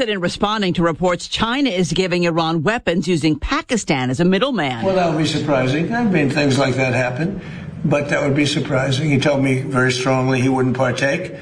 president responding to reports China is giving Iran weapons using Pakistan as a middleman. Well, that would be surprising. I mean, things like that happen, but that would be surprising. He told me very strongly he wouldn't partake.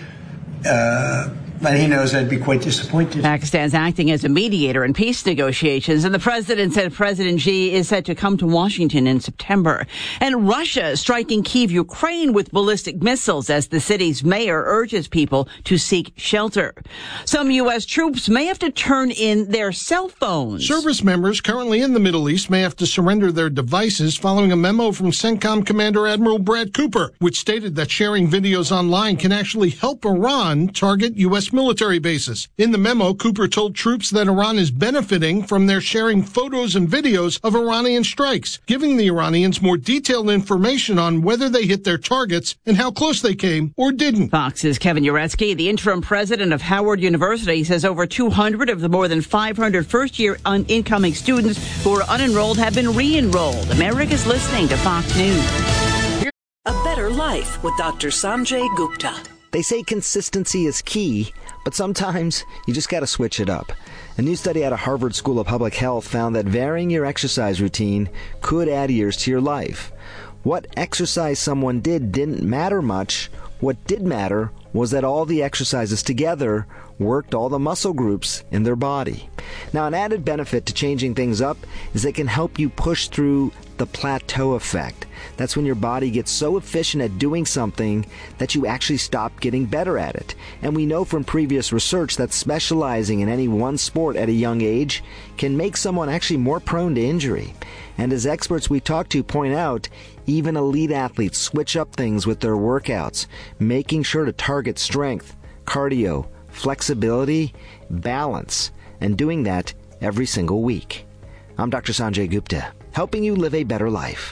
And he knows I'd be quite disappointed. Pakistan's acting as a mediator in peace negotiations, and the president said President Xi is set to come to Washington in September. And Russia striking Kyiv, Ukraine with ballistic missiles as the city's mayor urges people to seek shelter. Some U.S. troops may have to turn in their cell phones. Service members currently in the Middle East may have to surrender their devices following a memo from CENTCOM Commander Admiral Brad Cooper, which stated that sharing videos online can actually help Iran target U.S. military bases. In the memo, Cooper told troops that Iran is benefiting from their sharing photos and videos of Iranian strikes, giving the Iranians more detailed information on whether they hit their targets and how close they came or didn't. Fox's Kevin Uretsky, the interim president of Howard University, says over 200 of the more than 500 first-year incoming students who are unenrolled have been re-enrolled. America's listening to Fox News. A Better Life with Dr. Sanjay Gupta. They say consistency is key, but sometimes you just got to switch it up. A new study out of Harvard School of Public Health found that varying your exercise routine could add years to your life. What exercise someone did didn't matter much. What did matter was that all the exercises together worked all the muscle groups in their body. Now, an added benefit to changing things up is it can help you push through the plateau effect. That's when your body gets so efficient at doing something that you actually stop getting better at it. And we know from previous research that specializing in any one sport at a young age can make someone actually more prone to injury. And as experts we talk to point out, even elite athletes switch up things with their workouts, making sure to target strength, cardio, flexibility, balance, and doing that every single week. I'm Dr. Sanjay Gupta, helping you live a better life.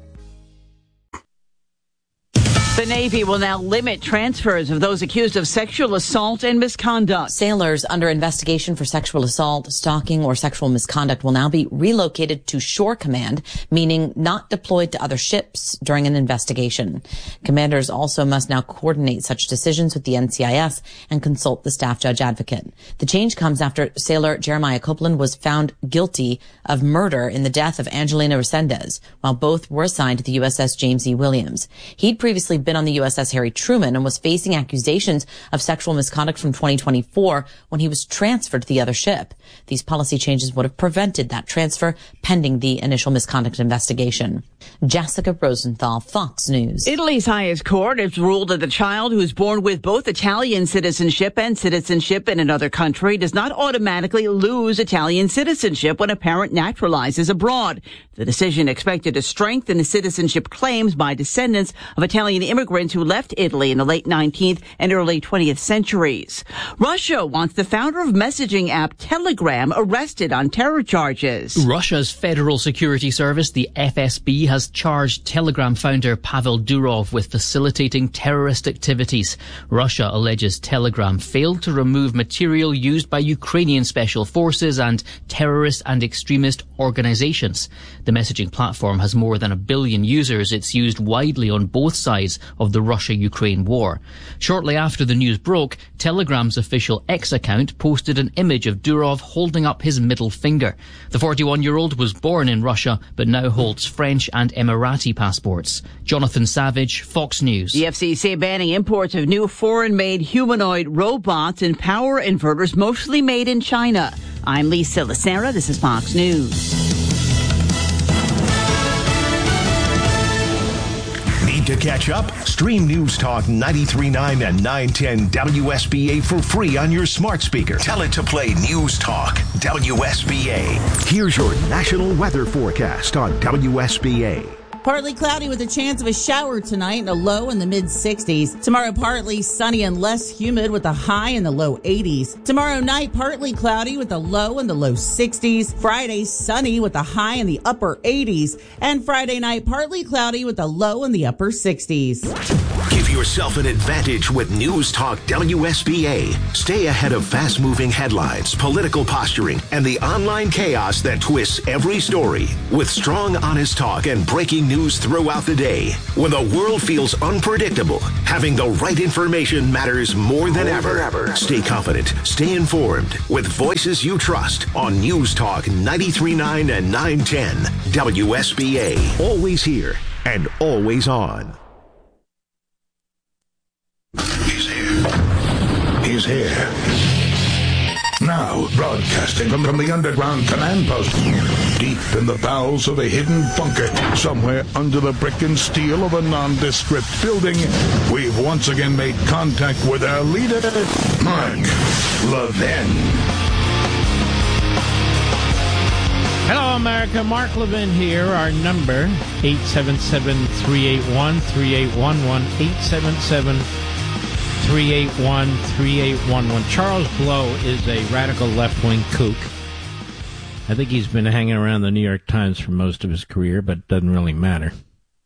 The Navy will now limit transfers of those accused of sexual assault and misconduct. Sailors under investigation for sexual assault, stalking, or sexual misconduct will now be relocated to Shore Command, meaning not deployed to other ships during an investigation. Commanders also must now coordinate such decisions with the NCIS and consult the staff judge advocate. The change comes after sailor Jeremiah Copeland was found guilty of murder in the death of Angelina Resendez, while both were assigned to the USS James E. Williams. He'd previously been on the USS Harry Truman and was facing accusations of sexual misconduct from 2024 when he was transferred to the other ship. These policy changes would have prevented that transfer pending the initial misconduct investigation. Jessica Rosenthal, Fox News. Italy's highest court has ruled that the child who is born with both Italian citizenship and citizenship in another country does not automatically lose Italian citizenship when a parent naturalizes abroad. The decision expected to strengthen the citizenship claims by descendants of Italian immigrants who left Italy in the late 19th and early 20th centuries. Russia wants the founder of messaging app Telegram arrested on terror charges. Russia's Federal Security Service, the FSB, has charged Telegram founder Pavel Durov with facilitating terrorist activities. Russia alleges Telegram failed to remove material used by Ukrainian special forces and terrorist and extremist organizations. The messaging platform has more than 1 billion users. It's used widely on both sides of the Russia-Ukraine war. Shortly after the news broke, Telegram's official X account posted an image of Durov holding up his middle finger. The 41-year-old was born in Russia, but now holds French and Emirati passports. Jonathan Savage, Fox News. The FCC banning imports of new foreign-made humanoid robots and power inverters mostly made in China. I'm Lisa Lacera. This is Fox News. Need to catch up? Stream News Talk 93.9 and 910 WSBA for free on your smart speaker. Tell it to play News Talk WSBA. Here's your national weather forecast on WSBA. Partly cloudy with a chance of a shower tonight and a low in the mid-60s. Tomorrow, partly sunny and less humid with a high in the low 80s. Tomorrow night, partly cloudy with a low in the low 60s. Friday, sunny with a high in the upper 80s. And Friday night, partly cloudy with a low in the upper 60s. Give your yourself an advantage with News Talk WSBA. Stay ahead of fast-moving headlines, political posturing, and the online chaos that twists every story. With strong, honest talk and breaking news throughout the day. When the world feels unpredictable, having the right information matters more than ever. Stay confident, stay informed, with voices you trust on News Talk 93.9 and 910 WSBA. Always here and always on. He's here. Now, broadcasting from the underground command post, deep in the bowels of a hidden bunker, somewhere under the brick and steel of a nondescript building, we've once again made contact with our leader, Mark Levin. Hello, America. Mark Levin here. Our number, 877-381-3811, 877-381-3811. Charles Blow is a radical left-wing kook. I think he's been hanging around the New York Times for most of his career, but it doesn't really matter.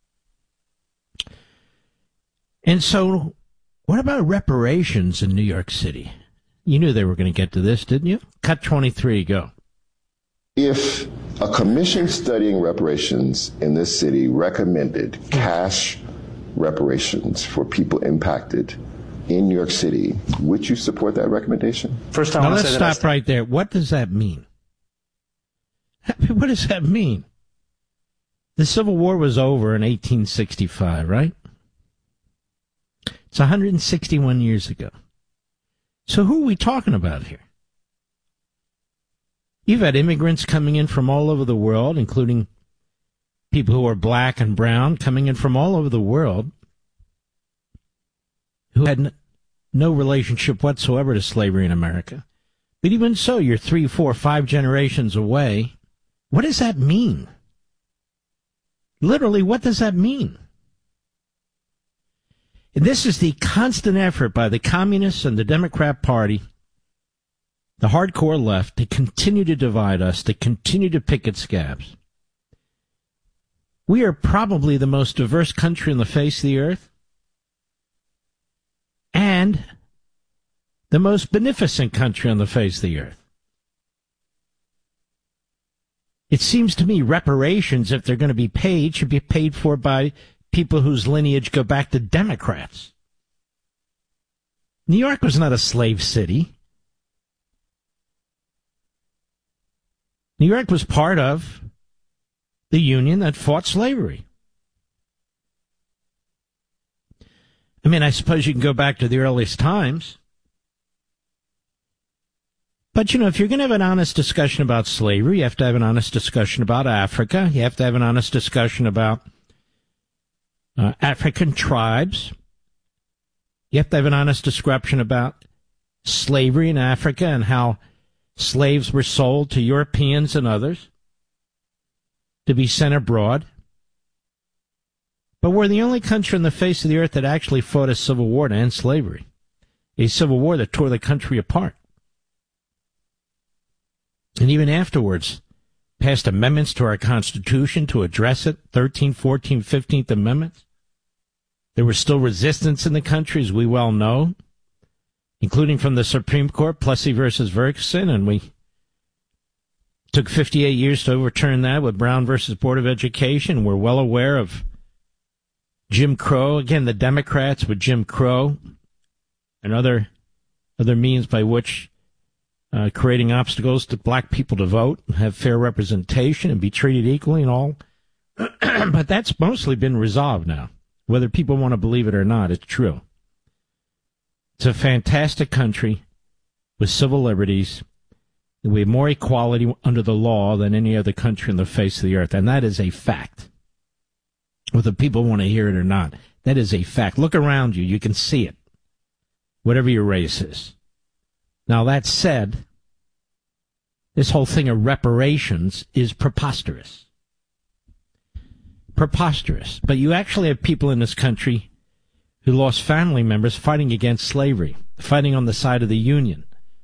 And so, what about reparations in New York City? You knew they were going to get to this, didn't you? Cut 23, go. If a commission studying reparations in this city recommended cash reparations for people impacted in New York City, would you support that recommendation? First, now let's stop right there. What does that mean? What does that mean? The Civil War was over in 1865, right? It's 161 years ago. So who are we talking about here? You've had immigrants coming in from all over the world, including people who are black and brown, coming in from all over the world, who had no relationship whatsoever to slavery in America. But even so, you're 3, 4, 5 generations away. What does that mean? Literally, what does that mean? And this is the constant effort by the Communists and the Democrat Party, the hardcore left, to continue to divide us, to continue to pick at scabs. We are probably the most diverse country on the face of the earth, and the most beneficent country on the face of the earth. It seems to me reparations, if they're going to be paid, should be paid for by people whose lineage go back to Democrats. New York was not a slave city. New York was part of the union that fought slavery. I mean, I suppose you can go back to the earliest times. But, you know, if you're going to have an honest discussion about slavery, you have to have an honest discussion about Africa. You have to have an honest discussion about African tribes. You have to have an honest discussion about slavery in Africa and how slaves were sold to Europeans and others to be sent abroad. But we're the only country on the face of the earth that actually fought a civil war to end slavery, a civil war that tore the country apart. And even afterwards, passed amendments to our Constitution to address it, 13th, 14th, 15th Amendments. There was still resistance in the country, as we well know, including from the Supreme Court, Plessy versus Ferguson, and we took 58 years to overturn that with Brown versus Board of Education. We're well aware of Jim Crow, again, the Democrats with Jim Crow and other means by which creating obstacles to black people to vote, have fair representation, and be treated equally and all. But that's mostly been resolved now. Whether people want to believe it or not, it's true. It's a fantastic country with civil liberties. We have more equality under the law than any other country on the face of the earth, and that is a fact. Whether people want to hear it or not, that is a fact. Look around you. You can see it, whatever your race is. Now, that said, this whole thing of reparations is preposterous. Preposterous. But you actually have people in this country who lost family members fighting against slavery, fighting on the side of the Union.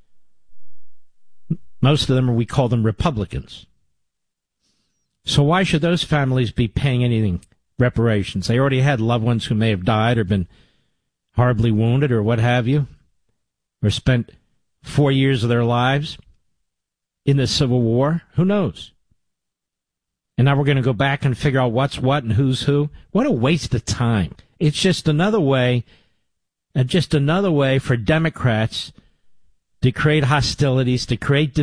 Most of them we call them Republicans. So why should those families be paying anything reparations? They already had loved ones who may have died or been horribly wounded or what have you, or spent 4 years of their lives in the Civil War. Who knows? And now we're going to go back and figure out what's what and who's who. What a waste of time. It's just another way for Democrats to create hostilities, to create